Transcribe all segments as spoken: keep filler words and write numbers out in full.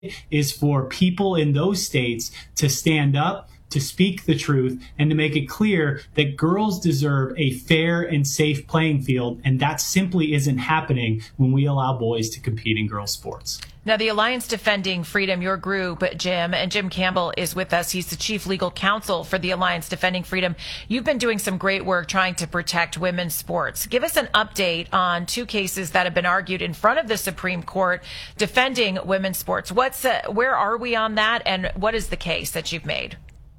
is for people in those states to stand up, to speak the truth, and to make it clear that girls deserve a fair and safe playing field, and that simply isn't happening when we allow boys to compete in girls' sports. Now, the Alliance Defending Freedom, your group, Jim, and Jim Campbell is with us. He's the chief legal counsel for the Alliance Defending Freedom. You've been doing some great work trying to protect women's sports. Give us an update on two cases that have been argued in front of the Supreme Court defending women's sports. What's uh, where are we on that, and what is the case that you've made?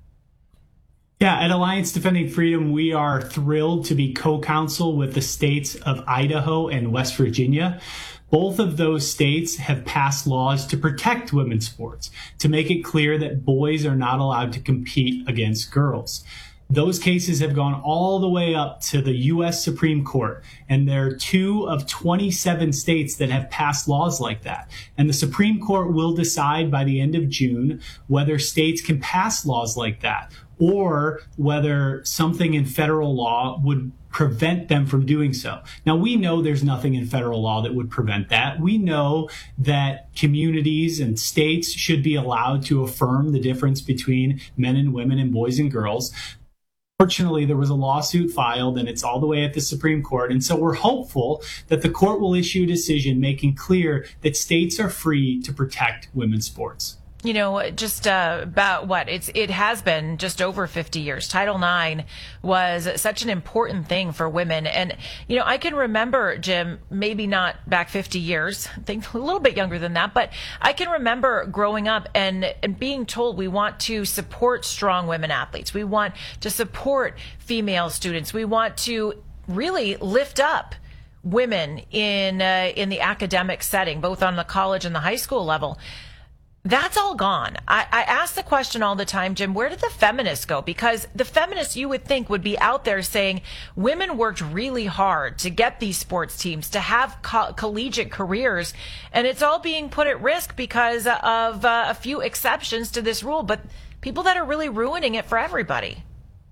Yeah, at Alliance Defending Freedom, we are thrilled to be co-counsel with the states of Idaho and West Virginia. Both of those states have passed laws to protect women's sports, to make it clear that boys are not allowed to compete against girls. Those cases have gone all the way up to the U S Supreme Court, and there are two of twenty-seven states that have passed laws like that. And the Supreme Court will decide by the end of June whether states can pass laws like that, or whether something in federal law would prevent them from doing so. Now, we know there's nothing in federal law that would prevent that. We know that communities and states should be allowed to affirm the difference between men and women and boys and girls. Fortunately, there was a lawsuit filed, and it's all the way at the Supreme Court. And so we're hopeful that the court will issue a decision making clear that states are free to protect women's sports. You know, just uh, about what it's it has been just over fifty years. Title nine was such an important thing for women. And, you know, I can remember, Jim, maybe not back fifty years, I think a little bit younger than that, but I can remember growing up and, and being told we want to support strong women athletes. We want to support female students. We want to really lift up women in uh, in the academic setting, both on the college and the high school level. That's all gone. I, I ask the question all the time, Jim, where did the feminists go? Because the feminists, you would think, would be out there saying women worked really hard to get these sports teams, to have co- collegiate careers, and it's all being put at risk because of uh, a few exceptions to this rule, but people that are really ruining it for everybody.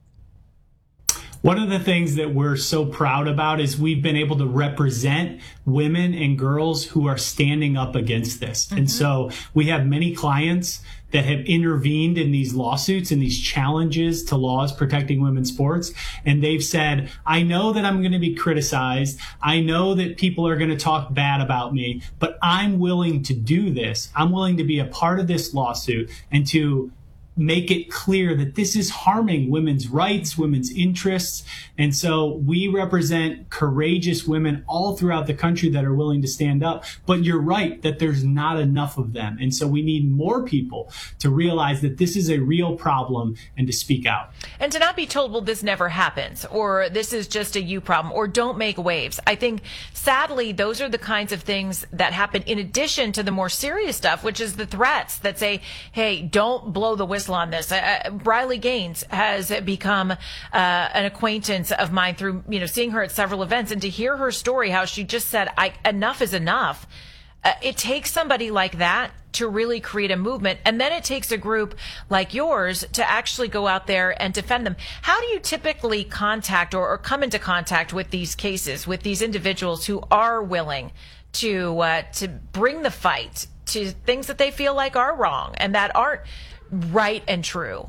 One of the things that we're so proud about is we've been able to represent women and girls who are standing up against this. Mm-hmm. And so we have many clients that have intervened in these lawsuits and these challenges to laws protecting women's sports. And they've said, I know that I'm going to be criticized. I know that people are going to talk bad about me, but I'm willing to do this. I'm willing to be a part of this lawsuit and to make it clear that this is harming women's rights, women's interests. And so we represent courageous women all throughout the country that are willing to stand up. But you're right that there's not enough of them. And so we need more people to realize that this is a real problem and to speak out. And to not be told, well, this never happens, or this is just a you problem, or don't make waves. I think, sadly, those are the kinds of things that happen in addition to the more serious stuff, which is the threats that say, hey, don't blow the whistle on this. Uh, Briley Gaines has become uh, an acquaintance of mine through, you know, seeing her at several events, and to hear her story, how she just said, I, enough is enough. Uh, it takes somebody like that to really create a movement. And then it takes a group like yours to actually go out there and defend them. How do you typically contact or, or come into contact with these cases, with these individuals who are willing to uh, to bring the fight to things that they feel like are wrong and that aren't right and true?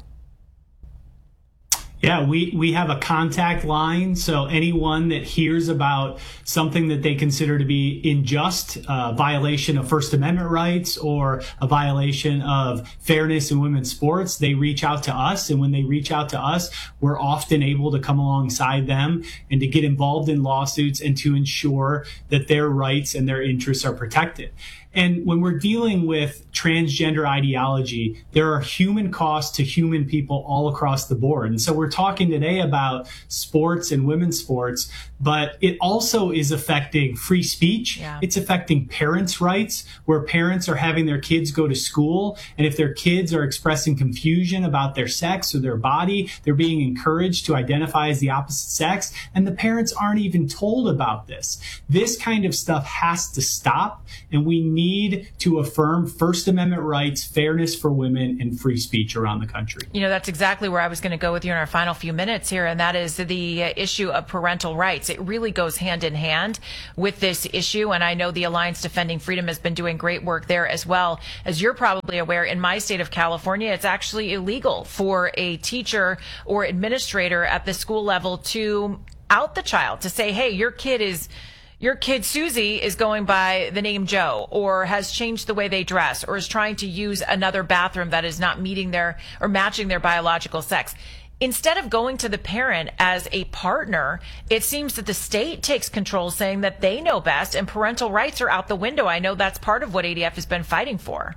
Yeah, we, we have a contact line. So anyone that hears about something that they consider to be unjust, a violation of First Amendment rights or a violation of fairness in women's sports, they reach out to us. And when they reach out to us, we're often able to come alongside them and to get involved in lawsuits and to ensure that their rights and their interests are protected. And when we're dealing with transgender ideology, there are human costs to human people all across the board. And so we're talking today about sports and women's sports, but it also is affecting free speech. Yeah. It's affecting parents' rights, where parents are having their kids go to school. And if their kids are expressing confusion about their sex or their body, they're being encouraged to identify as the opposite sex. And the parents aren't even told about this. This kind of stuff has to stop. And we need need to affirm First Amendment rights, fairness for women, and free speech around the country. You know, that's exactly where I was going to go with you in our final few minutes here, and that is the issue of parental rights. It really goes hand in hand with this issue, and I know the Alliance Defending Freedom has been doing great work there as well. As you're probably aware, in my state of California, it's actually illegal for a teacher or administrator at the school level to out the child, to say, hey, your kid is Your kid, Susie, is going by the name Joe, or has changed the way they dress, or is trying to use another bathroom that is not meeting their or matching their biological sex. Instead of going to the parent as a partner, it seems that the state takes control, saying that they know best, and parental rights are out the window. I know that's part of what A D F has been fighting for.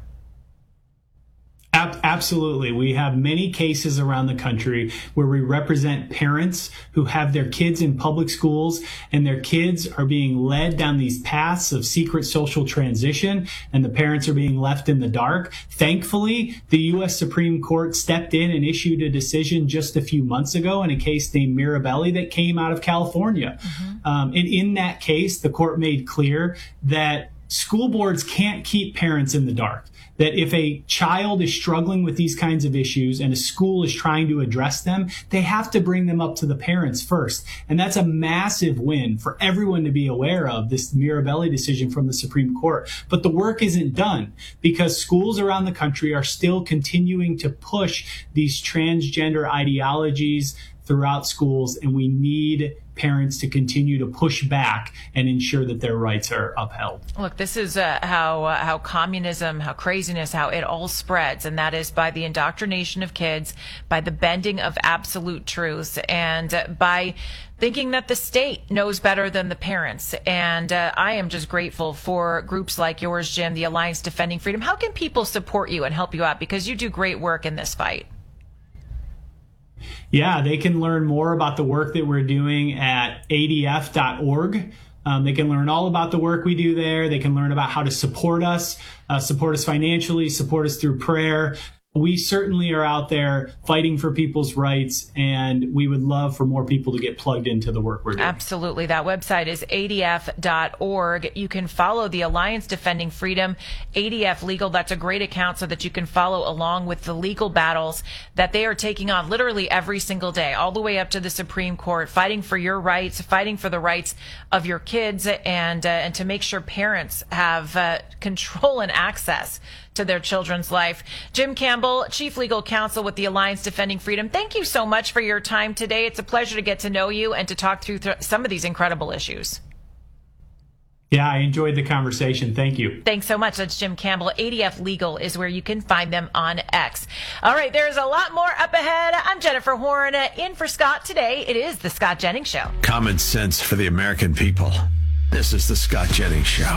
Absolutely. We have many cases around the country where we represent parents who have their kids in public schools, and their kids are being led down these paths of secret social transition, and the parents are being left in the dark. Thankfully, the U S Supreme Court stepped in and issued a decision just a few months ago in a case named Mirabelli that came out of California. Mm-hmm. Um, and in that case, the court made clear that school boards can't keep parents in the dark. That if a child is struggling with these kinds of issues and a school is trying to address them, they have to bring them up to the parents first. And that's a massive win for everyone to be aware of, this Mirabelli decision from the Supreme Court. But the work isn't done, because schools around the country are still continuing to push these transgender ideologies throughout schools, and we need parents to continue to push back and ensure that their rights are upheld. Look, this is uh, how uh, how communism, how craziness, how it all spreads, and that is by the indoctrination of kids, by the bending of absolute truths, and uh, by thinking that the state knows better than the parents. And uh, I am just grateful for groups like yours, Jim, the Alliance Defending Freedom. How can people support you and help you out? Because you do great work in this fight. Yeah, they can learn more about the work that we're doing at A D F dot org. Um, they can learn all about the work we do there. They can learn about how to support us, uh, support us financially, support us through prayer. We certainly are out there fighting for people's rights, and we would love for more people to get plugged into the work we're doing. Absolutely. That website is A D F dot org. You can follow the Alliance Defending Freedom, A D F Legal. That's a great account so that you can follow along with the legal battles that they are taking on literally every single day, all the way up to the Supreme Court, fighting for your rights, fighting for the rights of your kids, and, uh, and to make sure parents have uh, control and access to their children's life. Jim Campbell, Chief Legal Counsel with the Alliance Defending Freedom, thank you so much for your time today. It's a pleasure to get to know you and to talk through th- some of these incredible issues. Yeah, I enjoyed the conversation. Thank you. Thanks so much. That's Jim Campbell. A D F Legal is where you can find them on X. All right, there's a lot more up ahead. I'm Jennifer Horn, in for Scott today. It is The Scott Jennings Show. Common sense for the American people. This is The Scott Jennings Show.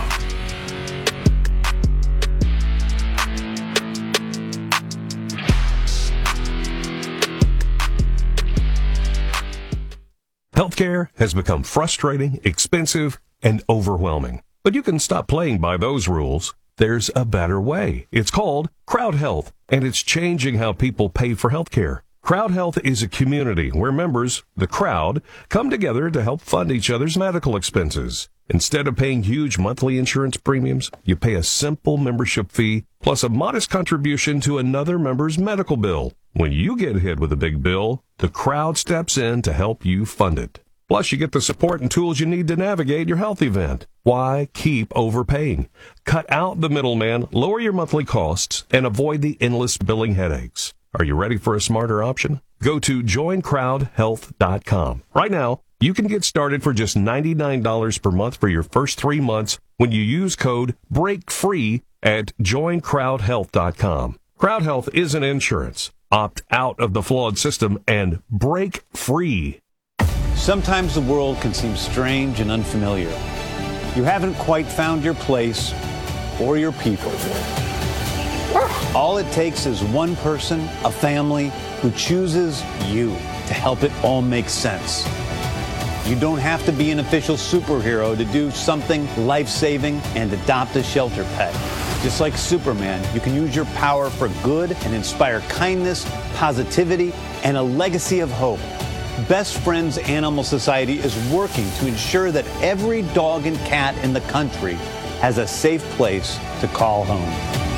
Healthcare has become frustrating, expensive, and overwhelming. But you can stop playing by those rules. There's a better way. It's called Crowd Health, and it's changing how people pay for healthcare. Crowd Health is a community where members, the crowd, come together to help fund each other's medical expenses. Instead of paying huge monthly insurance premiums, you pay a simple membership fee plus a modest contribution to another member's medical bill. When you get hit with a big bill, the crowd steps in to help you fund it. Plus, you get the support and tools you need to navigate your health event. Why keep overpaying? Cut out the middleman, lower your monthly costs, and avoid the endless billing headaches. Are you ready for a smarter option? Go to join crowd health dot com. Right now, you can get started for just ninety-nine dollars per month for your first three months when you use code BREAKFREE at join crowd health dot com. Crowd Health isn't insurance. Opt out of the flawed system and break free. Sometimes the world can seem strange and unfamiliar. You haven't quite found your place or your people. All it takes is one person, a family, who chooses you to help it all make sense. You don't have to be an official superhero to do something life-saving and adopt a shelter pet. Just like Superman, you can use your power for good and inspire kindness, positivity, and a legacy of hope. Best Friends Animal Society is working to ensure that every dog and cat in the country has a safe place to call home.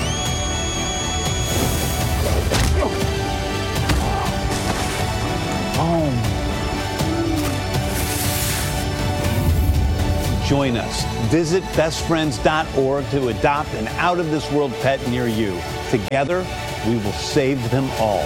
Home. Join us. Visit best friends dot org to adopt an out-of-this-world pet near you. Together, we will save them all.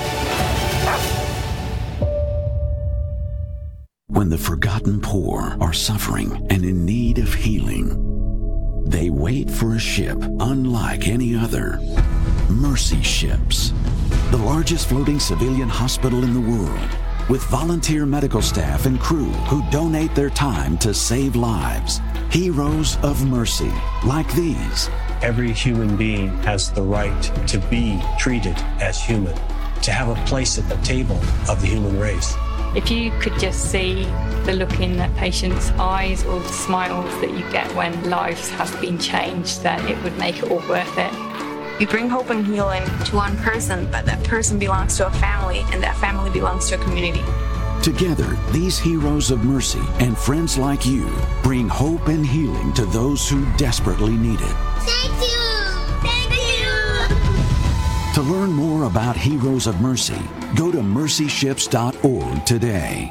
When the forgotten poor are suffering and in need of healing, they wait for a ship unlike any other. Mercy Ships, the largest floating civilian hospital in the world, with volunteer medical staff and crew who donate their time to save lives. Heroes of Mercy, like these. Every human being has the right to be treated as human, to have a place at the table of the human race. If you could just see the look in that patient's eyes or the smiles that you get when lives have been changed, then it would make it all worth it. We bring hope and healing to one person, but that person belongs to a family, and that family belongs to a community. Together, these heroes of mercy and friends like you bring hope and healing to those who desperately need it. Thank you! Thank you! To learn more about Heroes of Mercy, go to mercy ships dot org today.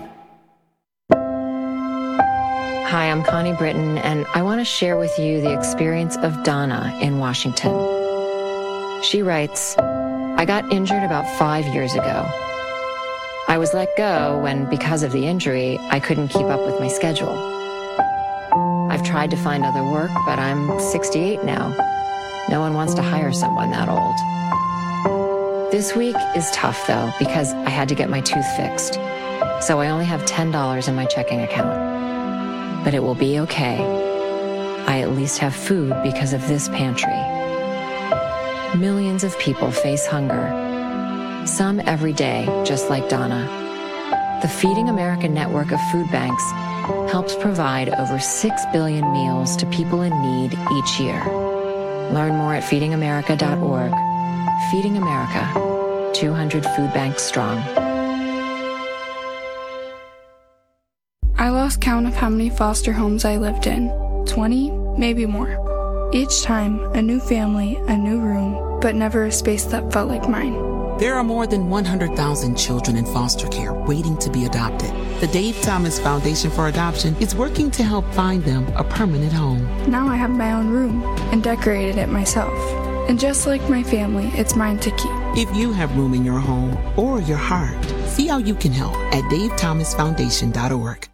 Hi, I'm Connie Britton, and I want to share with you the experience of Donna in Washington. She writes, I got injured about five years ago. I was let go when, because of the injury, I couldn't keep up with my schedule. I've tried to find other work, but I'm sixty-eight now. No one wants to hire someone that old. This week is tough, though, because I had to get my tooth fixed. So I only have ten dollars in my checking account. But it will be okay. I at least have food because of this pantry. Millions of people face hunger. Some every day, just like Donna. The Feeding America network of food banks helps provide over six billion meals to people in need each year. Learn more at feeding america dot org. Feeding America, two hundred food banks strong. I lost count of how many foster homes I lived in. twenty, maybe more. Each time, a new family, a new room, but never a space that felt like mine. There are more than one hundred thousand children in foster care waiting to be adopted. The Dave Thomas Foundation for Adoption is working to help find them a permanent home. Now I have my own room and decorated it myself. And just like my family, it's mine to keep. If you have room in your home or your heart, see how you can help at dave thomas foundation dot org.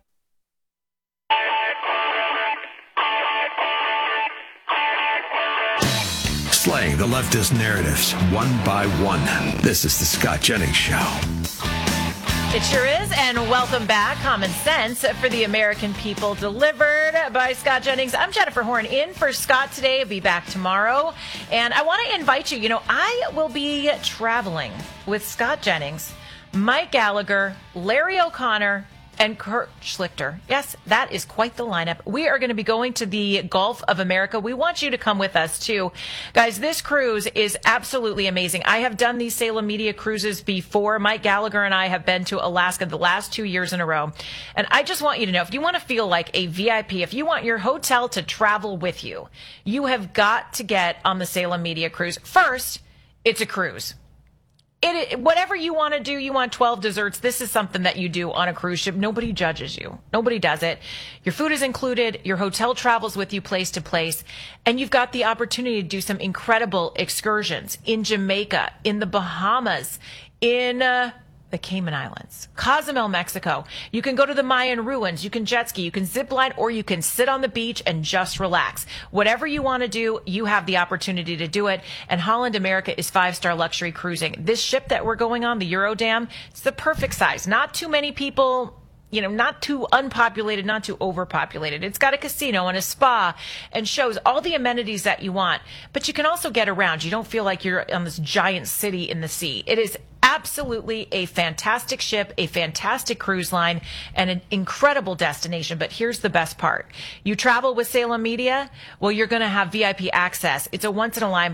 Slaying the leftist narratives one by one. This is the Scott Jennings Show. It sure is, and welcome back. Common Sense for the American People, delivered by Scott Jennings. I'm Jennifer Horn, in for Scott today. I'll be back tomorrow. And I want to invite you, you know, I will be traveling with Scott Jennings, Mike Gallagher, Larry O'Connor, and Kurt Schlichter. Yes, that is quite the lineup. We are going to be going to the Gulf of America. We want you to come with us, too. Guys, this cruise is absolutely amazing. I have done these Salem Media cruises before. Mike Gallagher and I have been to Alaska the last two years in a row. And I just want you to know, if you want to feel like a V I P, if you want your hotel to travel with you, you have got to get on the Salem Media cruise. First, it's a cruise. It, whatever you want to do, you want twelve desserts. This is something that you do on a cruise ship. Nobody judges you. Nobody does it. Your food is included. Your hotel travels with you place to place. And you've got the opportunity to do some incredible excursions in Jamaica, in the Bahamas, in uh, the Cayman Islands, Cozumel, Mexico. You can go to the Mayan ruins. You can jet ski. You can zip line, or you can sit on the beach and just relax. Whatever you want to do, you have the opportunity to do it. And Holland America is five-star luxury cruising. This ship that we're going on, the Eurodam, it's the perfect size. Not too many people. You know, not too unpopulated, not too overpopulated. It's got a casino and a spa and shows, all the amenities that you want. But you can also get around. You don't feel like you're on this giant city in the sea. It is absolutely a fantastic ship, a fantastic cruise line, and an incredible destination. But here's the best part. You travel with Salem Media, well, you're going to have V I P access. It's a once-in-a-lifetime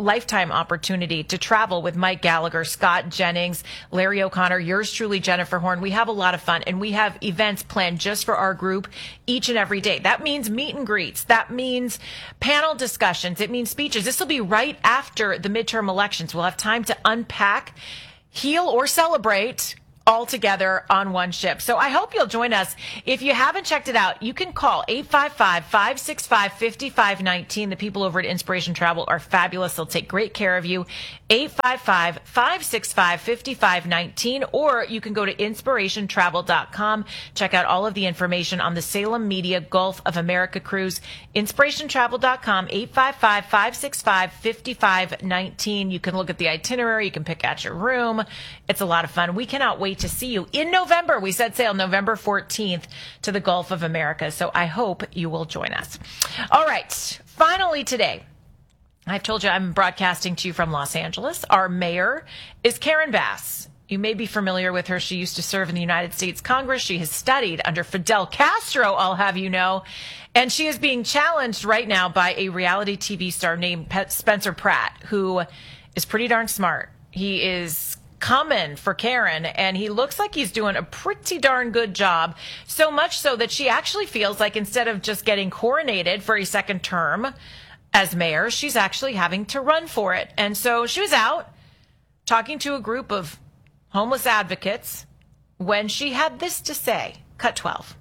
lifetime opportunity to travel with Mike Gallagher, Scott Jennings, Larry O'Connor, yours truly, Jennifer Horn. We have a lot of fun, and we have events planned just for our group each and every day. That means meet and greets. That means panel discussions. It means speeches. This will be right after the midterm elections. We'll have time to unpack, heal, or celebrate all together on one ship. So I hope you'll join us. If you haven't checked it out, you can call eight five five, five six five, five five one nine. The people over at Inspiration Travel are fabulous. They'll take great care of you. eight five five, five six five, five five one nine, or you can go to inspiration travel dot com. Check out all of the information on the Salem Media Gulf of America cruise. inspiration travel dot com, eight five five, five six five, five five one nine. You can look at the itinerary. You can pick out your room. It's a lot of fun. We cannot wait to see you in November. We set sail November fourteenth to the Gulf of America. So I hope you will join us. All right. Finally today, I've told you I'm broadcasting to you from Los Angeles. Our mayor is Karen Bass. You may be familiar with her. She used to serve in the United States Congress. She has studied under Fidel Castro, I'll have you know. And she is being challenged right now by a reality T V star named Spencer Pratt, who is pretty darn smart. He is coming for Karen, and he looks like he's doing a pretty darn good job. So much so that she actually feels like instead of just getting coronated for a second term as mayor, she's actually having to run for it. And so she was out talking to a group of homeless advocates when she had this to say. Cut twelve.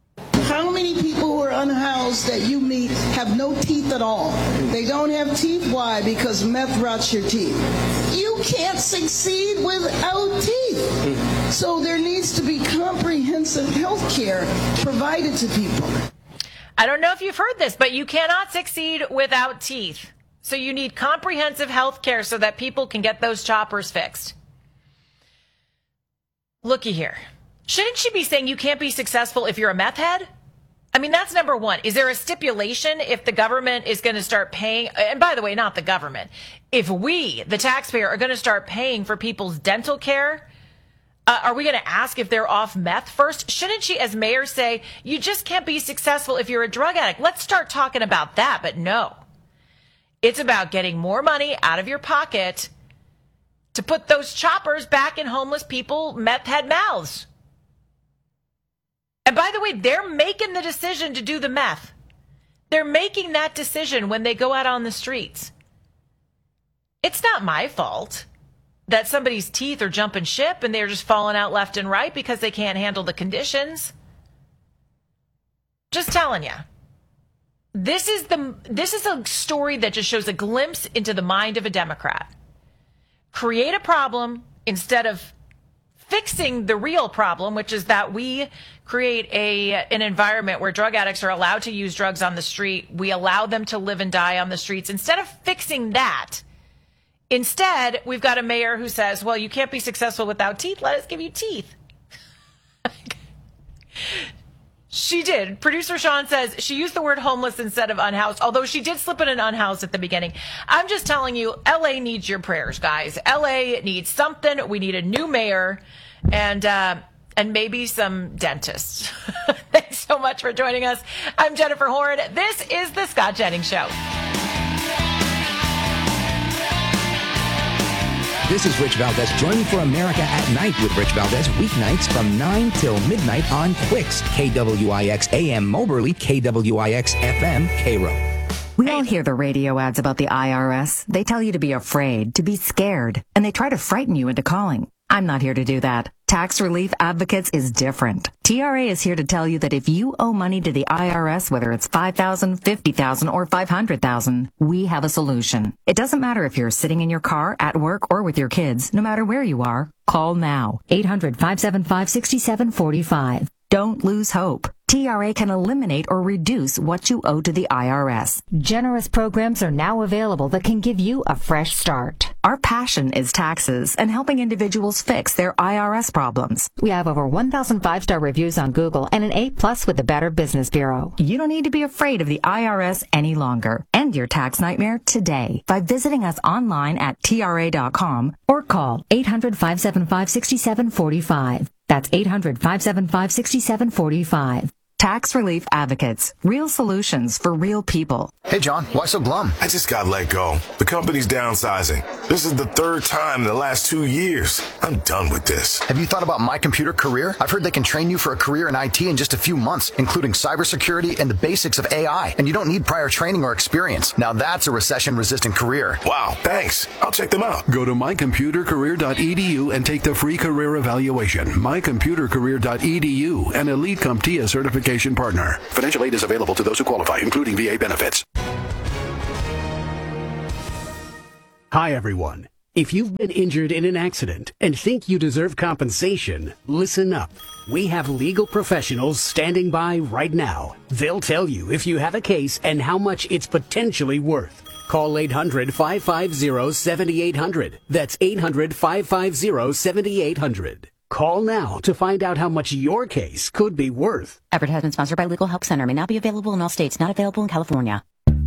How many people who are unhoused that you meet have no teeth at all? They don't have teeth. Why? Because meth rots your teeth. You can't succeed without teeth. So there needs to be comprehensive health care provided to people. I don't know if you've heard this, but you cannot succeed without teeth. So you need comprehensive health care so that people can get those choppers fixed. Looky here. Shouldn't she be saying you can't be successful if you're a meth head? I mean, that's number one. Is there a stipulation if the government is going to start paying? And by the way, not the government. If we, the taxpayer, are going to start paying for people's dental care, uh, are we going to ask if they're off meth first? Shouldn't she, as mayor, say, you just can't be successful if you're a drug addict? Let's start talking about that. But no, it's about getting more money out of your pocket to put those choppers back in homeless people, meth head mouths. And by the way, they're making the decision to do the meth. They're making that decision when they go out on the streets. It's not my fault that somebody's teeth are jumping ship and they're just falling out left and right because they can't handle the conditions. Just telling you. This is the this is a story that just shows a glimpse into the mind of a Democrat. Create a problem instead of fixing the real problem, which is that we create a an environment where drug addicts are allowed to use drugs on the street. We allow them to live and die on the streets. Instead of fixing that, instead, we've got a mayor who says, well, you can't be successful without teeth. Let us give you teeth. She did. Producer Sean says she used the word homeless instead of unhoused, although she did slip in an unhoused at the beginning. I'm just telling you, L A needs your prayers, guys. L A needs something. We need a new mayor and uh, and maybe some dentists. Thanks so much for joining us. I'm Jennifer Horn. This is The Scott Jennings Show. This is Rich Valdez. Join me for America at Night with Rich Valdez, weeknights from nine till midnight on Quicks, K W I X A M Moberly, K W I X F M Cairo. We all hear the radio ads about the I R S. They tell you to be afraid, to be scared, and they try to frighten you into calling. I'm not here to do that. Tax Relief Advocates is different. T R A is here to tell you that if you owe money to the I R S, whether it's five thousand dollars, fifty thousand dollars, or five hundred thousand dollars, we have a solution. It doesn't matter if you're sitting in your car, at work, or with your kids. No matter where you are, call now. eight hundred, five seven five, six seven four five. Don't lose hope. T R A can eliminate or reduce what you owe to the I R S. Generous programs are now available that can give you a fresh start. Our passion is taxes and helping individuals fix their I R S problems. We have over one thousand five-star reviews on Google and an A plus with the Better Business Bureau. You don't need to be afraid of the I R S any longer. End your tax nightmare today by visiting us online at T R A dot com or call eight hundred, five seven five, six seven four five. That's eight hundred, five seven five, six seven four five. Tax Relief Advocates. Real solutions for real people. Hey, John, why so glum? I just got let go. The company's downsizing. This is the third time in the last two years. I'm done with this. Have you thought about My Computer Career? I've heard they can train you for a career in I T in just a few months, including cybersecurity and the basics of A I. And you don't need prior training or experience. Now that's a recession-resistant career. Wow, thanks. I'll check them out. Go to my computer career dot e d u and take the free career evaluation. my computer career dot e d u, an Elite CompTIA certification partner. Financial aid is available to those who qualify, including V A benefits. Hi, everyone. If you've been injured in an accident and think you deserve compensation, listen up. We have legal professionals standing by right now. They'll tell you if you have a case and how much it's potentially worth. Call eight hundred, five five zero, seven eight zero zero. That's eight hundred, five five zero, seven eight zero zero. Call now to find out how much your case could be worth. Advertisement sponsored by Legal Help Center. May not be available in all states. Not available in California.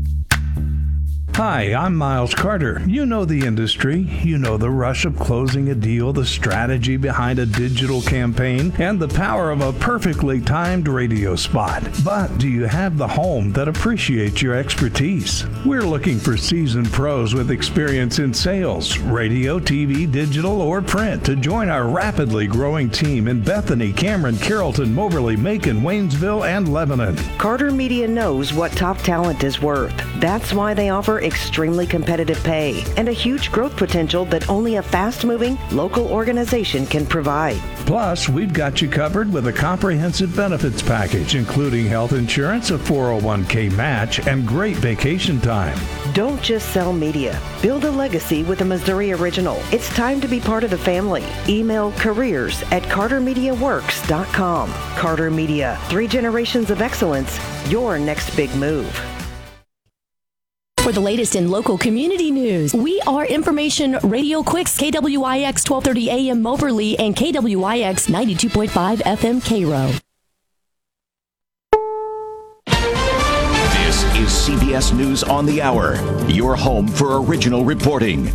Hi, I'm Miles Carter. You know the industry. You know the rush of closing a deal, the strategy behind a digital campaign, and the power of a perfectly timed radio spot. But do you have the home that appreciates your expertise? We're looking for seasoned pros with experience in sales, radio, T V, digital, or print to join our rapidly growing team in Bethany, Cameron, Carrollton, Moberly, Macon, Waynesville, and Lebanon. Carter Media knows what top talent is worth. That's why they offer extremely competitive pay and a huge growth potential that only a fast-moving local organization can provide. Plus, we've got you covered with a comprehensive benefits package, including health insurance, a four oh one k match, and great vacation time. Don't just sell media. Build a legacy with a Missouri original. It's time to be part of the family. Email careers at carter media works dot com. Carter Media, three generations of excellence, your next big move. For the latest in local community news, we are Information Radio Quicks, K W I X twelve thirty A M Moberly and K W I X ninety-two point five F M Cairo. This is C B S News on the Hour, your home for original reporting.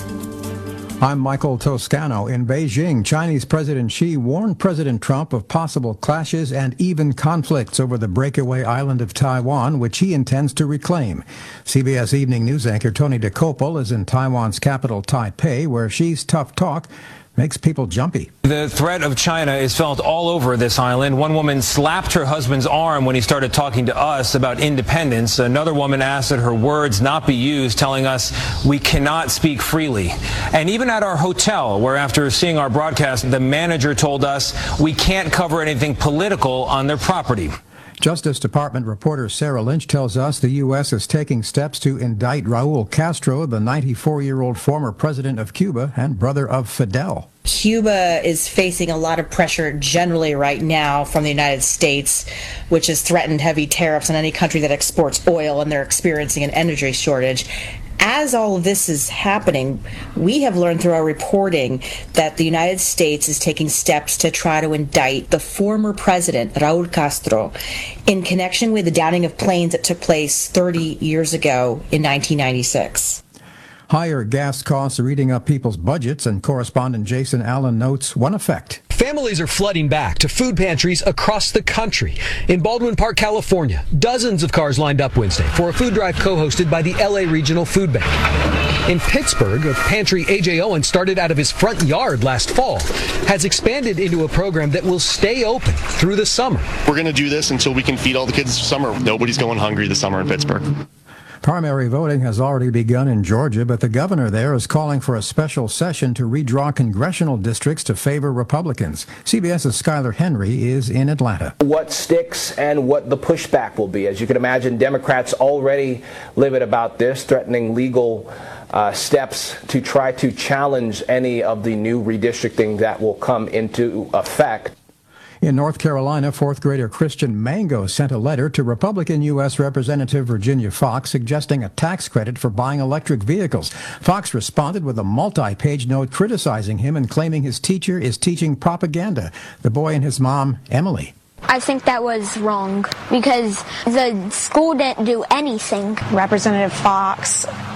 I'm Michael Toscano. In Beijing, Chinese President Xi warned President Trump of possible clashes and even conflicts over the breakaway island of Taiwan, which he intends to reclaim. C B S Evening News anchor Tony DeCopel is in Taiwan's capital, Taipei, where Xi's tough talk makes people jumpy. The threat of China is felt all over this island. One woman slapped her husband's arm when he started talking to us about independence. Another woman asked that her words not be used, telling us we cannot speak freely. And even at our hotel, where after seeing our broadcast, the manager told us we can't cover anything political on their property. Justice Department reporter Sarah Lynch tells us the U S is taking steps to indict Raul Castro, the ninety-four-year-old former president of Cuba and brother of Fidel. Cuba is facing a lot of pressure generally right now from the United States, which has threatened heavy tariffs on any country that exports oil, and they're experiencing an energy shortage. As all of this is happening, we have learned through our reporting that the United States is taking steps to try to indict the former president, Raul Castro, in connection with the downing of planes that took place thirty years ago in nineteen ninety-six. Higher gas costs are eating up people's budgets, and correspondent Jason Allen notes one effect. Families are flooding back to food pantries across the country. In Baldwin Park, California, dozens of cars lined up Wednesday for a food drive co-hosted by the L A Regional Food Bank. In Pittsburgh, a pantry A J Owen started out of his front yard last fall has expanded into a program that will stay open through the summer. We're going to do this until we can feed all the kids this summer. Nobody's going hungry this summer in Pittsburgh. Primary voting has already begun in Georgia, but the governor there is calling for a special session to redraw congressional districts to favor Republicans. CBS's Skylar Henry is in Atlanta. What sticks and what the pushback will be. As you can imagine, Democrats already livid about this, threatening legal uh, steps to try to challenge any of the new redistricting that will come into effect. In North Carolina, fourth grader Christian Mango sent a letter to Republican U S Representative Virginia Fox suggesting a tax credit for buying electric vehicles. Fox responded with a multi-page note criticizing him and claiming his teacher is teaching propaganda. The boy and his mom, Emily. I think that was wrong because the school didn't do anything. Representative Fox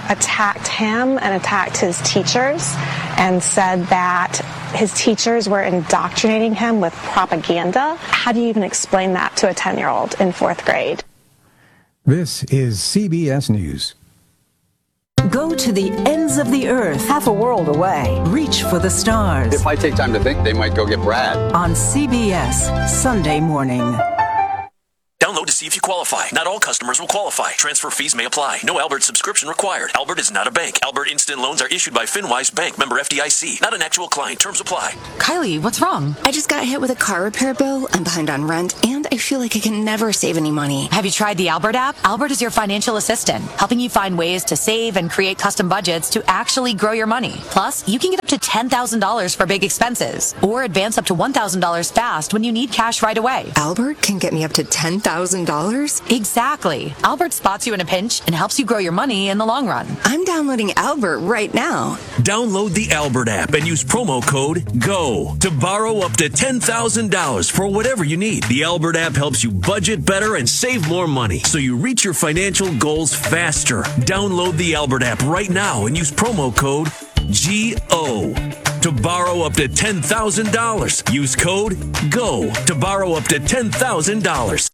attacked him and attacked his teachers and said that his teachers were indoctrinating him with propaganda. How do you even explain that to a ten-year-old in fourth grade? This is C B S News. Go to the ends of the earth, half a world away. Reach for the stars. If I take time to think, they might go get Brad. On C B S, Sunday morning. Download to see if you qualify. Not all customers will qualify. Transfer fees may apply. No Albert subscription required. Albert is not a bank. Albert Instant Loans are issued by FinWise Bank, member F D I C. Not an actual client. Terms apply. Kylie, what's wrong? I just got hit with a car repair bill. I'm behind on rent, and I feel like I can never save any money. Have you tried the Albert app? Albert is your financial assistant, helping you find ways to save and create custom budgets to actually grow your money. Plus, you can get up to ten thousand dollars for big expenses, or advance up to one thousand dollars fast when you need cash right away. Albert can get me up to ten thousand dollars? Exactly. Albert spots you in a pinch and helps you grow your money in the long run. I'm downloading Albert right now. Download the Albert app and use promo code GO to borrow up to ten thousand dollars for whatever you need. The Albert app helps you budget better and save more money so you reach your financial goals faster. Download the Albert app right now and use promo code G O to borrow up to ten thousand dollars. Use code GO to borrow up to ten thousand dollars.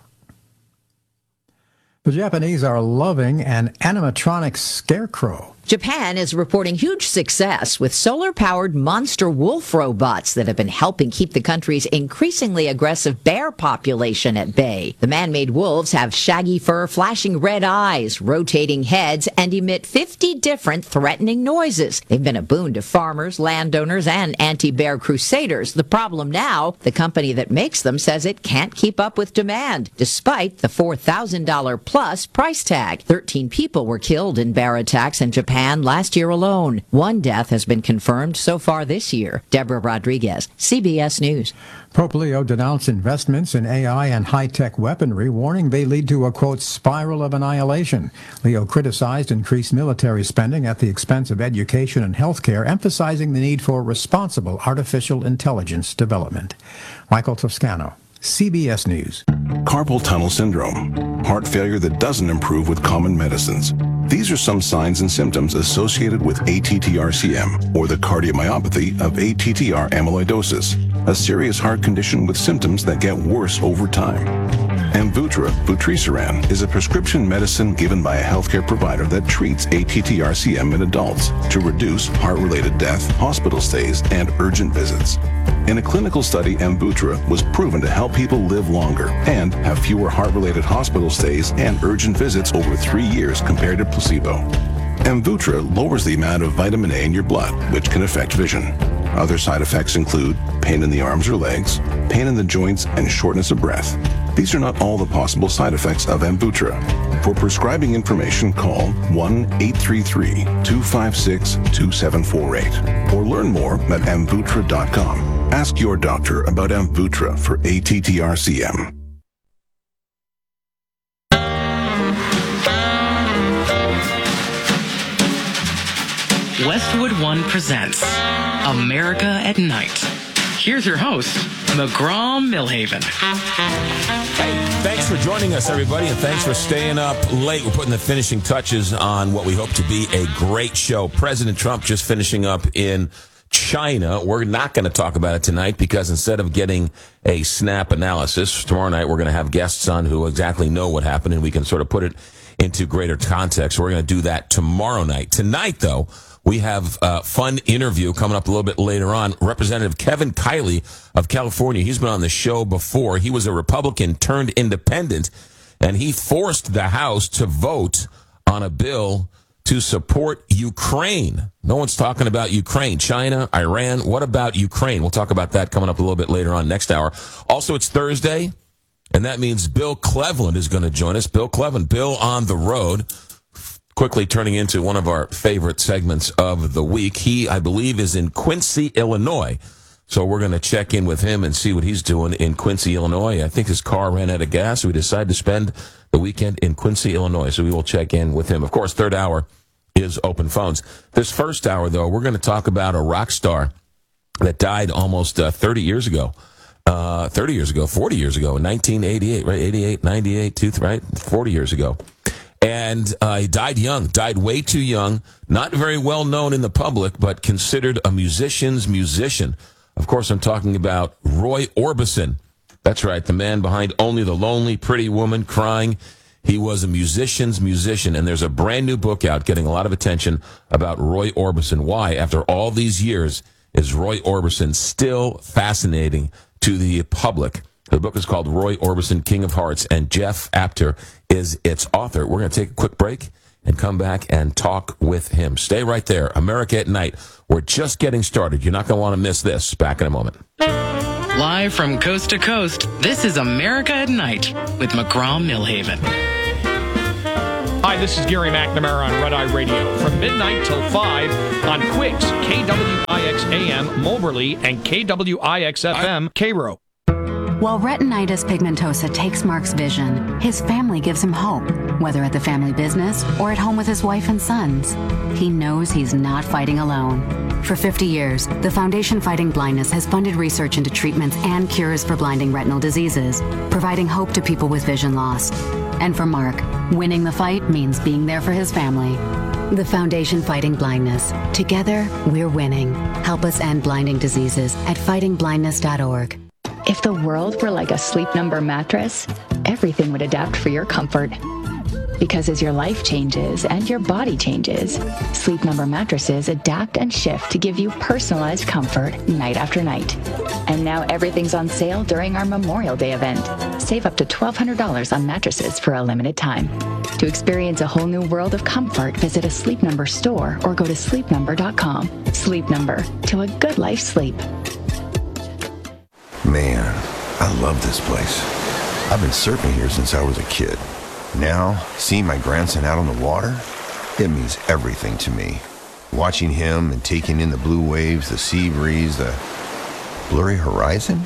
The Japanese are loving an animatronic scarecrow. Japan is reporting huge success with solar-powered monster wolf robots that have been helping keep the country's increasingly aggressive bear population at bay. The man-made wolves have shaggy fur, flashing red eyes, rotating heads, and emit fifty different threatening noises. They've been a boon to farmers, landowners, and anti-bear crusaders. The problem now, the company that makes them says it can't keep up with demand, despite the four thousand dollars plus price tag. thirteen people were killed in bear attacks in Japan last year alone. One death has been confirmed so far this year. Deborah Rodriguez, C B S News. Pope Leo denounced investments in A I and high-tech weaponry, warning they lead to a, quote, spiral of annihilation. Leo criticized increased military spending at the expense of education and healthcare, emphasizing the need for responsible artificial intelligence development. Michael Toscano, C B S News. Carpal tunnel syndrome, heart failure that doesn't improve with common medicines. These are some signs and symptoms associated with A T T R C M, or the cardiomyopathy of A T T R amyloidosis, a serious heart condition with symptoms that get worse over time. Amvuttra, vutrisiran, is a prescription medicine given by a healthcare provider that treats A T T R C M in adults to reduce heart-related death, hospital stays, and urgent visits. In a clinical study, Amvuttra was proven to help people live longer and have fewer heart-related hospital stays and urgent visits over three years compared to placebo. Amvuttra lowers the amount of vitamin A in your blood, which can affect vision. Other side effects include pain in the arms or legs, pain in the joints, and shortness of breath. These are not all the possible side effects of Amvuttra. For prescribing information, call one eight three three, two five six, two seven four eight or learn more at amvuttra dot com. Ask your doctor about Amvuttra for A T T R C M. Westwood One presents America at Night. Here's your host, McGraw Millhaven. Hey, thanks for joining us, everybody, and thanks for staying up late. We're putting the finishing touches on what we hope to be a great show. President Trump just finishing up in China. We're not going to talk about it tonight because instead of getting a snap analysis, tomorrow night we're going to have guests on who exactly know what happened, and we can sort of put it into greater context. We're going to do that tomorrow night. Tonight, though, we have a fun interview coming up a little bit later on. Representative Kevin Kiley of California, he's been on the show before. He was a Republican turned independent, and he forced the House to vote on a bill to support Ukraine. No one's talking about Ukraine. China, Iran, what about Ukraine? We'll talk about that coming up a little bit later on next hour. Also, it's Thursday, and that means Bill Cleveland is going to join us. Bill Cleveland, Bill on the road, quickly turning into one of our favorite segments of the week. He, I believe, is in Quincy, Illinois. So we're going to check in with him and see what he's doing in Quincy, Illinois. I think his car ran out of gas, so we decided to spend the weekend in Quincy, Illinois. So we will check in with him. Of course, third hour is open phones. This first hour, though, we're going to talk about a rock star that died almost uh, thirty years ago. Uh, thirty years ago, forty years ago, in nineteen eighty-eight, right? eighty-eight, ninety-eight, two, right? forty years ago. And uh, he died young, died way too young, not very well known in the public, but considered a musician's musician. Of course, I'm talking about Roy Orbison. That's right, the man behind Only the Lonely, Pretty Woman, Crying. He was a musician's musician, and there's a brand new book out getting a lot of attention about Roy Orbison. Why, after all these years, is Roy Orbison still fascinating to the public? The book is called Roy Orbison, King of Hearts, and Jeff Apter is its author. We're going to take a quick break and come back and talk with him. Stay right there. America at Night. We're just getting started. You're not going to want to miss this. Back in a moment. Live from coast to coast, this is America at Night with McGraw-Millhaven. Hi, this is Gary McNamara on Red Eye Radio from midnight till five on Quicks, K W I X A M, Moberly, and K W I X F M, Cairo. While retinitis pigmentosa takes Mark's vision, his family gives him hope, whether at the family business or at home with his wife and sons. He knows he's not fighting alone. For fifty years, the Foundation Fighting Blindness has funded research into treatments and cures for blinding retinal diseases, providing hope to people with vision loss. And for Mark, winning the fight means being there for his family. The Foundation Fighting Blindness. Together, we're winning. Help us end blinding diseases at fighting blindness dot org. If the world were like a Sleep Number mattress, everything would adapt for your comfort. Because as your life changes and your body changes, Sleep Number mattresses adapt and shift to give you personalized comfort night after night. And now everything's on sale during our Memorial Day event. Save up to twelve hundred dollars on mattresses for a limited time. To experience a whole new world of comfort, visit a Sleep Number store or go to sleep number dot com. Sleep Number, to a good life sleep. Man, I love this place. I've been surfing here since I was a kid. Now, seeing my grandson out on the water, it means everything to me. Watching him and taking in the blue waves, the sea breeze, the blurry horizon.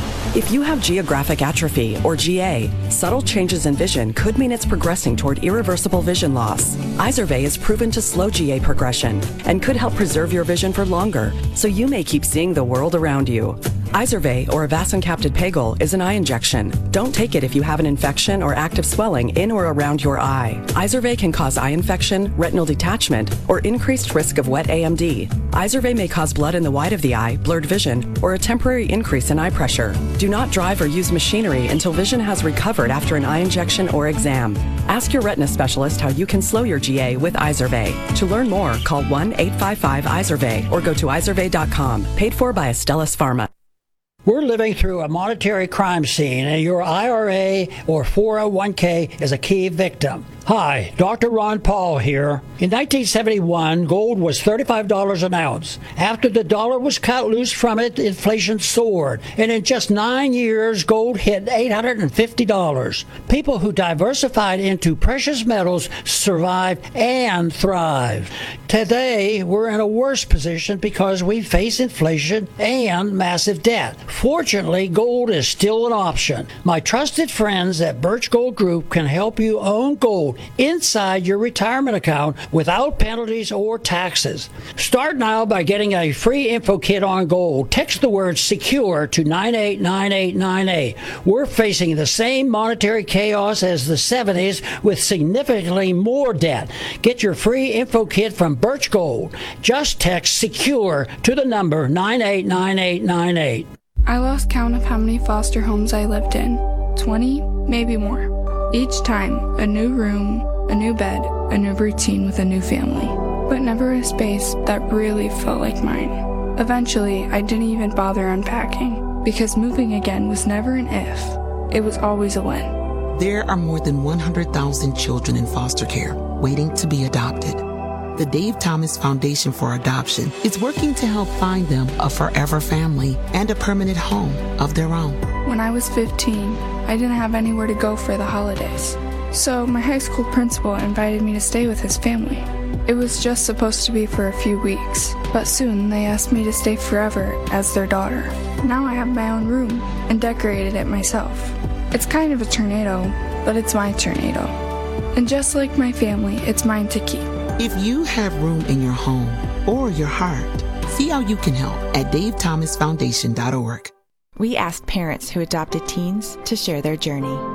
If you have geographic atrophy, or G A, subtle changes in vision could mean it's progressing toward irreversible vision loss. Izervay is proven to slow G A progression and could help preserve your vision for longer, so you may keep seeing the world around you. Izervay, or avacincaptad pegol, is an eye injection. Don't take it if you have an infection or active swelling in or around your eye. Izervay can cause eye infection, retinal detachment, or increased risk of wet A M D. Izervay may cause blood in the white of the eye, blurred vision, or a temporary increase in eye pressure. Do not drive or use machinery until vision has recovered after an eye injection or exam. Ask your retina specialist how you can slow your G A with Izervay. To learn more, call one eight five five Izervay or go to izervay dot com. Paid for by Astellas Pharma. We're living through a monetary crime scene, and your I R A or four oh one k is a key victim. Hi, Doctor Ron Paul here. In nineteen seventy-one, gold was thirty-five dollars an ounce. After the dollar was cut loose from it, inflation soared, and in just nine years, gold hit eight hundred fifty dollars. People who diversified into precious metals survived and thrived. Today, we're in a worse position because we face inflation and massive debt. Fortunately, gold is still an option. My trusted friends at Birch Gold Group can help you own gold inside your retirement account without penalties or taxes. Start now by getting a free info kit on gold. Text the word SECURE to nine eight nine eight nine eight. We're facing the same monetary chaos as the seventies with significantly more debt. Get your free info kit from Birch Gold. Just text SECURE to the number nine eight nine eight nine eight. I lost count of how many foster homes I lived in. twenty, maybe more. Each time, a new room, a new bed, a new routine with a new family. But never a space that really felt like mine. Eventually, I didn't even bother unpacking, because moving again was never an if. It was always a when. There are more than one hundred thousand children in foster care waiting to be adopted. The Dave Thomas Foundation for Adoption is working to help find them a forever family and a permanent home of their own. When I was fifteen, I didn't have anywhere to go for the holidays. So my high school principal invited me to stay with his family. It was just supposed to be for a few weeks, but soon they asked me to stay forever as their daughter. Now I have my own room and decorated it myself. It's kind of a tornado, but it's my tornado. And just like my family, it's mine to keep. If you have room in your home or your heart, see how you can help at dave thomas foundation dot org. We asked parents who adopted teens to share their journey.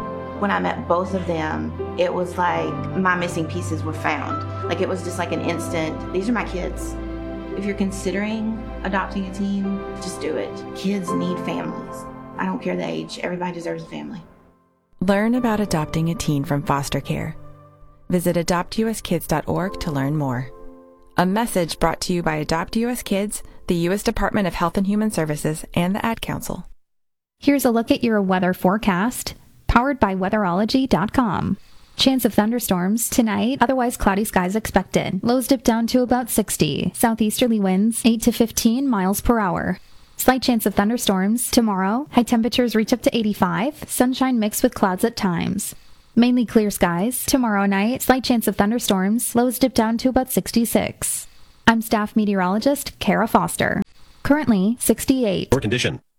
When I met both of them, it was like my missing pieces were found. Like it was just like an instant, these are my kids. If you're considering adopting a teen, just do it. Kids need families. I don't care the age, everybody deserves a family. Learn about adopting a teen from foster care. Visit adopt u s kids dot org to learn more. A message brought to you by Adopt U S Kids, the U S Department of Health and Human Services, and the Ad Council. Here's a look at your weather forecast, powered by weatherology dot com. Chance of thunderstorms tonight, otherwise cloudy skies expected. Lows dip down to about sixty. Southeasterly winds eight to fifteen miles per hour. Slight chance of thunderstorms tomorrow. High temperatures reach up to eighty-five. Sunshine mixed with clouds at times. Mainly clear skies. Tomorrow night, slight chance of thunderstorms. Lows dip down to about sixty-six. I'm staff meteorologist Kara Foster. Currently sixty-eight. Or condition.